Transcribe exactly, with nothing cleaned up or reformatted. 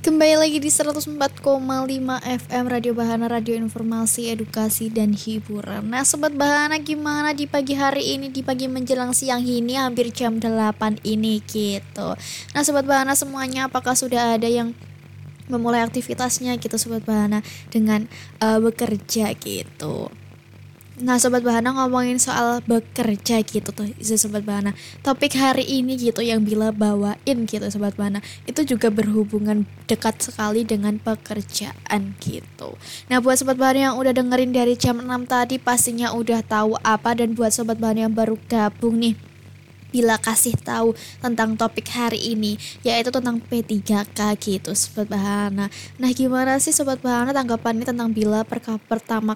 Kembali lagi di seratus empat koma lima F M Radio Bahana, radio informasi, edukasi, dan hiburan. Nah Sobat Bahana, gimana di pagi hari ini, di pagi menjelang siang ini, hampir jam delapan ini gitu. Nah Sobat Bahana semuanya, apakah sudah ada yang memulai aktivitasnya gitu Sobat Bahana dengan uh, bekerja gitu. Nah Sobat Bahana, ngomongin soal bekerja gitu tuh Sobat Bahana, topik hari ini gitu yang Bila bawain gitu Sobat Bahana, itu juga berhubungan dekat sekali dengan pekerjaan gitu. Nah buat Sobat Bahana yang udah dengerin dari jam enam tadi pastinya udah tahu apa. Dan buat Sobat Bahana yang baru gabung nih, Bila kasih tahu tentang topik hari ini, yaitu tentang P tiga K gitu Sobat Bahana. Nah gimana sih Sobat Bahana tanggapannya tentang Bila perka- pertama